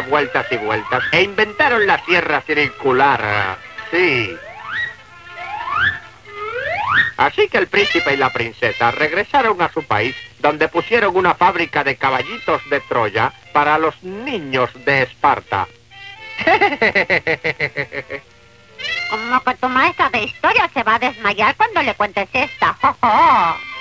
dar vueltas y vueltas e inventaron la sierra circular. Sí. Así que el príncipe y la princesa regresaron a su país, donde pusieron una fábrica de caballitos de Troya para los niños de Esparta. Como que tu maestra de historia se va a desmayar cuando le cuentes esta. ¡Jo, jo!